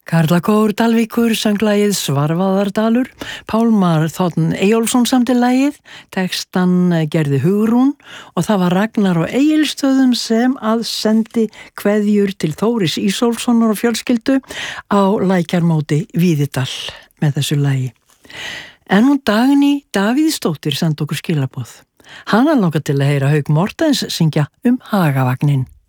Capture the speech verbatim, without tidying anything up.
Karlakór Dalvíkur söng lagið Svarfaðardalur, Pálmar Þ. Eyjólfsson samdi lagið, textan gerði Hugrún og það var Ragnar á Egilsstöðum sem að sendi kveðjur til Þóris Ísólfssonar og fjölskyldu á Lækjarmóti Víðidal með þessu lagi. En hún Dagný Davíðsdóttir sendi okkur skilaboð. Hana langar til að heyra Hauk Mortens syngja um Hagavagnin.